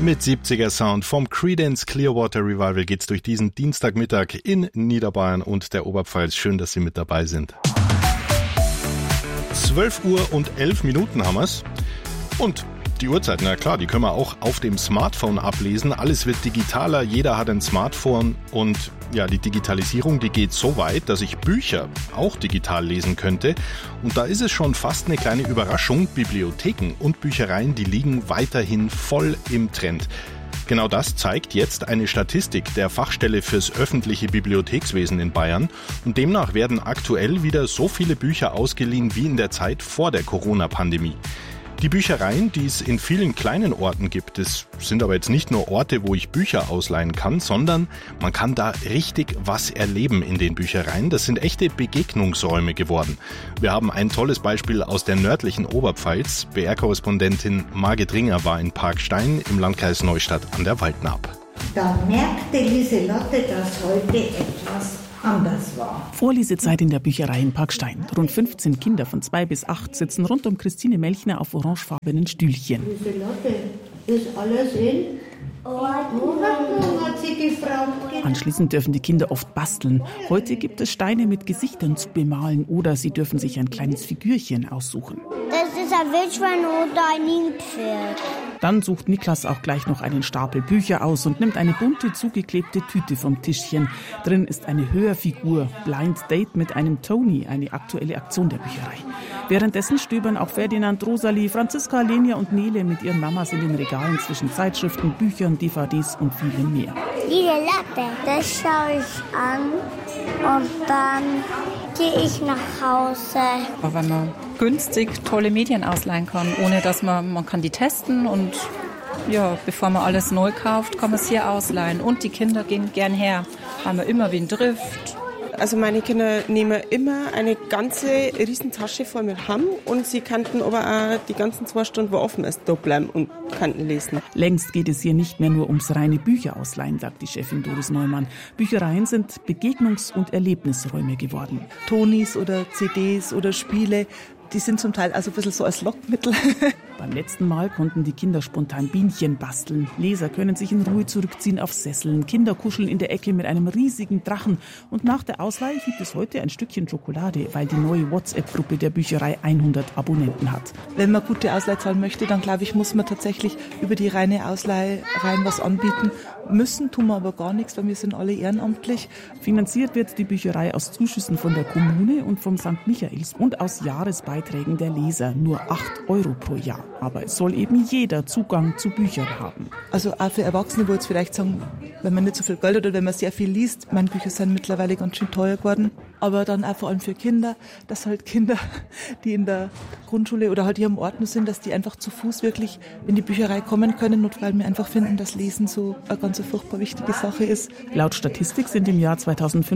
Mit 70er Sound vom Creedence Clearwater Revival geht's durch diesen Dienstagmittag in Niederbayern und der Oberpfalz. Schön, dass Sie mit dabei sind. 12 Uhr und 11 Minuten haben wir's. Und die Uhrzeit, na klar, die können wir auch auf dem Smartphone ablesen. Alles wird digitaler, jeder hat ein Smartphone und ja, die Digitalisierung, die geht so weit, dass ich Bücher auch digital lesen könnte. Und da ist es schon fast eine kleine Überraschung. Bibliotheken und Büchereien, die liegen weiterhin voll im Trend. Genau das zeigt jetzt eine Statistik der Fachstelle fürs öffentliche Bibliothekswesen in Bayern. Und demnach werden aktuell wieder so viele Bücher ausgeliehen wie in der Zeit vor der Corona-Pandemie. Die Büchereien, die es in vielen kleinen Orten gibt, das sind aber jetzt nicht nur Orte, wo ich Bücher ausleihen kann, sondern man kann da richtig was erleben in den Büchereien. Das sind echte Begegnungsräume geworden. Wir haben ein tolles Beispiel aus der nördlichen Oberpfalz. BR-Korrespondentin Margit Ringer war in Parkstein im Landkreis Neustadt an der Waldnaab. Da merkte Lieselotte, dass heute etwas anders war. Vorlesezeit in der Bücherei in Parkstein. Rund 15 Kinder von 2 bis 8 sitzen rund um Christine Melchner auf orangefarbenen Stühlchen. Lieselotte, ist alles in Ordnung, hat sie gefragt. Anschließend dürfen die Kinder oft basteln. Heute gibt es Steine mit Gesichtern zu bemalen oder sie dürfen sich ein kleines Figürchen aussuchen. Das ist ein Wildschwein oder ein Nilpferd. Dann sucht Niklas auch gleich noch einen Stapel Bücher aus und nimmt eine bunte, zugeklebte Tüte vom Tischchen. Drin ist eine Hörfigur, Blind Date mit einem Tony, eine aktuelle Aktion der Bücherei. Währenddessen stöbern auch Ferdinand, Rosalie, Franziska, Lenia und Nele mit ihren Mamas in den Regalen zwischen Zeitschriften, Büchern, DVDs und vielem mehr. Lieselotte, das schaue ich an und dann gehe ich nach Hause. Weil man günstig tolle Medien ausleihen kann, ohne dass man kann die testen und ja, bevor man alles neu kauft, kann man es hier ausleihen. Und die Kinder gehen gern her, weil man immer wen trifft. Also meine Kinder nehmen immer eine ganze Riesentasche voll mit Hamm und sie könnten aber auch die ganzen 2 Stunden, wo offen ist, da bleiben und könnten lesen. Längst geht es hier nicht mehr nur ums reine Bücherausleihen, sagt die Chefin Doris Neumann. Büchereien sind Begegnungs- und Erlebnisräume geworden. Tonis oder CDs oder Spiele, die sind zum Teil also ein bisschen so als Lockmittel. Beim letzten Mal konnten die Kinder spontan Bienchen basteln. Leser können sich in Ruhe zurückziehen auf Sesseln. Kinder kuscheln in der Ecke mit einem riesigen Drachen. Und nach der Ausleihe gibt es heute ein Stückchen Schokolade, weil die neue WhatsApp-Gruppe der Bücherei 100 Abonnenten hat. Wenn man gute Ausleihzahlen möchte, dann glaube ich, muss man tatsächlich über die reine Ausleihe rein was anbieten. Müssen tun wir aber gar nichts, weil wir sind alle ehrenamtlich. Finanziert wird die Bücherei aus Zuschüssen von der Kommune und vom St. Michaels und aus Jahresbeiträgen der Leser. Nur 8 € pro Jahr. Aber es soll eben jeder Zugang zu Büchern haben. Also auch für Erwachsene, wo jetzt vielleicht sagen, wenn man nicht so viel Geld hat oder wenn man sehr viel liest, meine Bücher sind mittlerweile ganz schön teuer geworden, aber dann auch vor allem für Kinder, dass halt Kinder, die in der Grundschule oder halt hier am Ort sind, dass die einfach zu Fuß wirklich in die Bücherei kommen können und weil wir einfach finden, dass Lesen so eine ganz furchtbar wichtige Sache ist. Laut Statistik sind im Jahr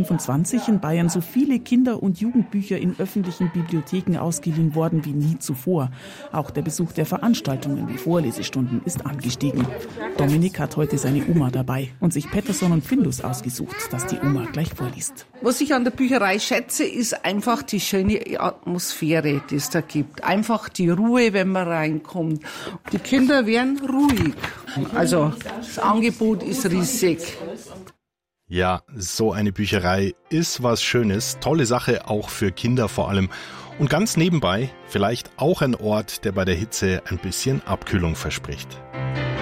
2025 in Bayern so viele Kinder- und Jugendbücher in öffentlichen Bibliotheken ausgeliehen worden wie nie zuvor. Auch der Besuch der Veranstaltungen wie Vorlesestunden ist angestiegen. Dominik hat heute seine Oma dabei und sich Peterson und Findus ausgesucht, dass die Oma gleich vorliest. Was ich an der Bücherei schätze, ist einfach die schöne Atmosphäre, die es da gibt. Einfach die Ruhe, wenn man reinkommt. Die Kinder werden ruhig. Also das Angebot ist riesig. Ja, so eine Bücherei ist was Schönes. Tolle Sache, auch für Kinder vor allem. Und ganz nebenbei vielleicht auch ein Ort, der bei der Hitze ein bisschen Abkühlung verspricht.